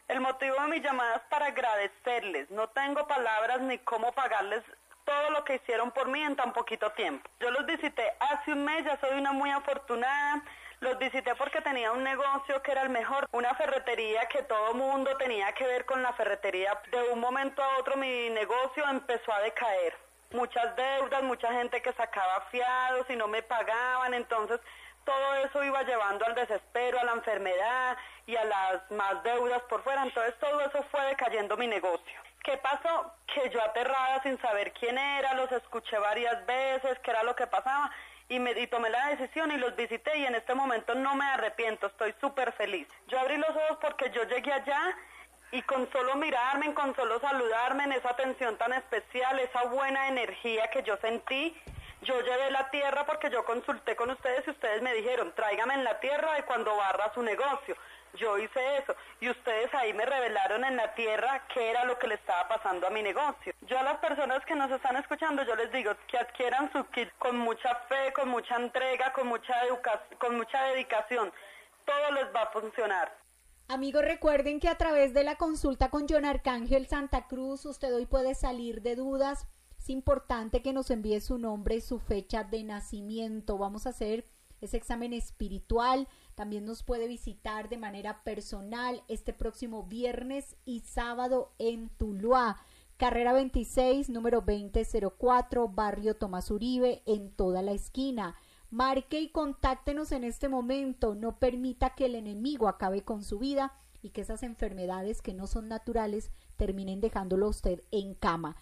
El motivo de mi llamada es para agradecerles. No tengo palabras ni cómo pagarles todo lo que hicieron por mí en tan poquito tiempo. Yo los visité hace un mes, ya soy una muy afortunada. Los visité porque tenía un negocio que era el mejor, una ferretería que todo mundo tenía que ver con la ferretería. De un momento a otro mi negocio empezó a decaer. Muchas deudas, mucha gente que sacaba fiados y no me pagaban, entonces todo eso iba llevando al desespero, a la enfermedad y a las más deudas por fuera. Entonces todo eso fue decayendo mi negocio. ¿Qué pasó? Que yo aterrada sin saber quién era, los escuché varias veces, qué era lo que pasaba. Y tomé la decisión y los visité y en este momento no me arrepiento, estoy súper feliz. Yo abrí los ojos porque yo llegué allá y con solo mirarme, con solo saludarme, en esa atención tan especial, esa buena energía que yo sentí, yo llevé la tierra porque yo consulté con ustedes y ustedes me dijeron, tráigame en la tierra de cuando barra su negocio. Yo hice eso y ustedes ahí me revelaron en la tierra qué era lo que le estaba pasando a mi negocio. Yo a las personas que nos están escuchando, yo les digo que adquieran su kit con mucha fe, con mucha entrega, con mucha dedicación. Todo les va a funcionar. Amigos, recuerden que a través de la consulta con John Arcángel Santa Cruz, usted hoy puede salir de dudas. Es importante que nos envíe su nombre y su fecha de nacimiento. Vamos a hacer ese examen espiritual. También nos puede visitar de manera personal este próximo viernes y sábado en Tuluá, carrera 26, número 2004, barrio Tomás Uribe, en toda la esquina. Marque y contáctenos en este momento. No permita que el enemigo acabe con su vida y que esas enfermedades que no son naturales terminen dejándolo a usted en cama.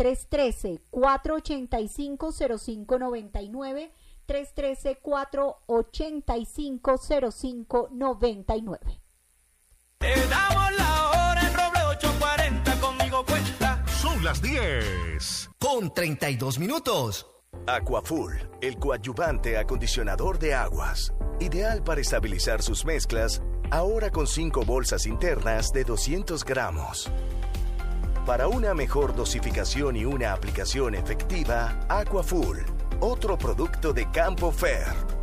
313-485-0599, 313-485-0599. Te damos la hora en Roble 840, conmigo cuenta. Son las 10. Con 32 minutos. Aquafull, el coadyuvante acondicionador de aguas. Ideal para estabilizar sus mezclas, ahora con 5 bolsas internas de 200 gramos. Para una mejor dosificación y una aplicación efectiva, Aquafull, otro producto de Campo Fer.